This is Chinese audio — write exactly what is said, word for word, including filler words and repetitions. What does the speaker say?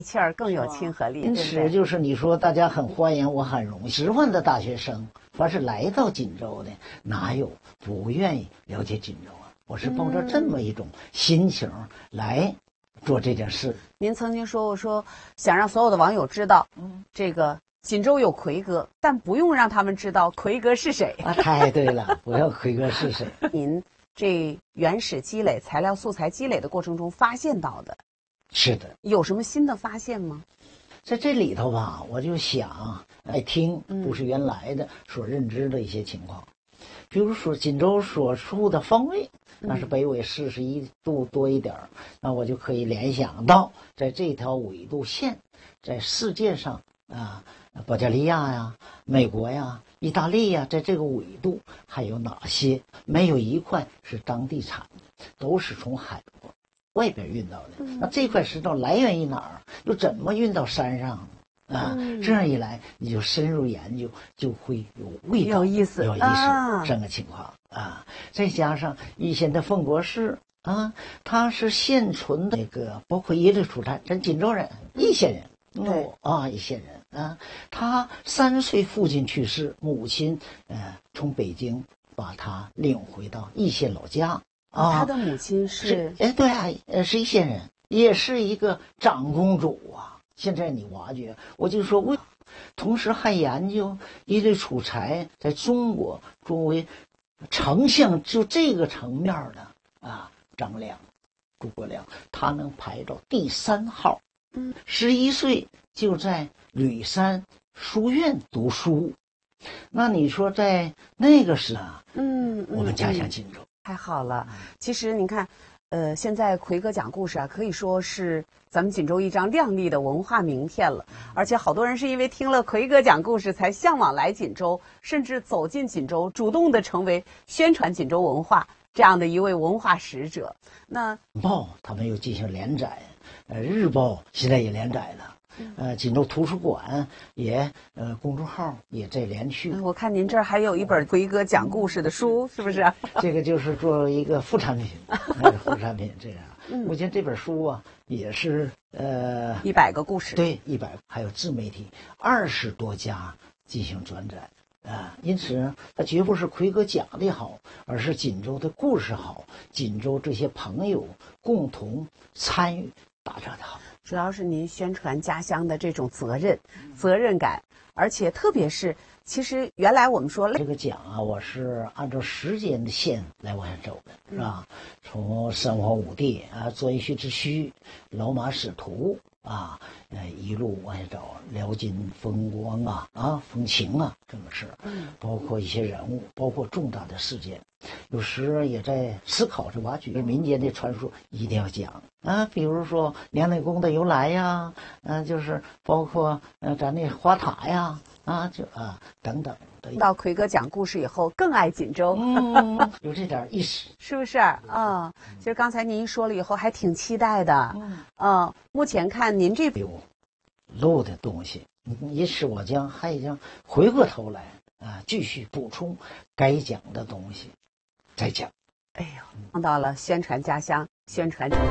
气儿更有亲和力。 因此，就是你说大家很欢迎我，很荣幸。十万的大学生，凡是来到锦州的，哪有不愿意了解锦州啊？我是抱着这么一种心情来做这件事。 嗯、您曾经说过，说想让所有的网友知道，嗯，这个锦州有奎哥，但不用让他们知道奎哥是谁。 啊，太对了，不要奎哥是谁。 您这原始积累、材料素材积累的过程中发现到的， 是的。 有什么新的发现吗？ 在这里头吧，我就想爱听，不是原来的所认知的一些情况。嗯、比如说锦州所处的方位，那是北纬四十一度多一点儿，那我就可以联想到，在这条纬度线，在世界上啊，保加利亚呀、美国呀、意大利呀，在这个纬度还有哪些？没有一块是当地产的，都是从海外边运到的。嗯、那这块石头来源于哪儿？又怎么运到山上啊？嗯、这样一来，你就深入研究，就会有味道， 有意思， 有意思，啊、这个情况啊。再加上以前的凤国市啊，它是现存的那个，包括一类出产，咱锦州人，易县人。对、哦、啊，一些人啊，他三岁父亲去世，母亲呃从北京把他领回到易县老家啊。 他的母亲是哎，对啊，呃，是易县人，也是一个长公主啊。现在你挖掘，我就说为，同时还研究一类储材在中国作为丞相就这个层面的啊，张良、诸葛亮，他能排到第三号。嗯，十一岁就在吕山书院读书，那你说在那个时候，嗯，我们家乡锦州、 嗯、太好了。其实你看，呃，现在奎哥讲故事啊，可以说是咱们锦州一张亮丽的文化名片了。而且好多人是因为听了奎哥讲故事，才向往来锦州，甚至走进锦州，主动的成为宣传锦州文化这样的一位文化使者。那报他们又进行连载。呃，日报现在也连载了，呃，锦州图书馆也呃公众号也在连续。 我看您这儿还有一本奎哥讲故事的书，是不是、啊？ 这个就是作为一个副产品，那是副产品这样。目前这本书啊，也是呃一百个故事， 对，一百，还有自媒体二十多家进行转载。啊，因此它绝不是奎哥讲的好，而是锦州的故事好，锦州这些朋友共同参与打造的好。 主要是您宣传家乡的这种责任、责任感，而且特别是，其实原来我们说这个讲啊，我是按照时间的线来往下走的，是吧？嗯、从三皇五帝啊，颛顼之胥、老马识途。啊，呃，一路往下找，辽金风光啊，啊，风情啊，这么事，嗯，包括一些人物，包括重大的事件，有时也在思考着挖掘民间的传说，一定要讲啊，比如说梁内宫的由来呀，嗯、呃，就是包括呃咱那花塔呀，啊，就啊等等。 到奎哥讲故事以后，更爱锦州， 嗯，有这点意思， 是不是啊、嗯？其实刚才您说了以后，还挺期待的。嗯，嗯目前看您这有漏的东西，因此我将还将回过头来啊，继续补充该讲的东西，再讲。 哎呦，讲到了宣传家乡，宣传。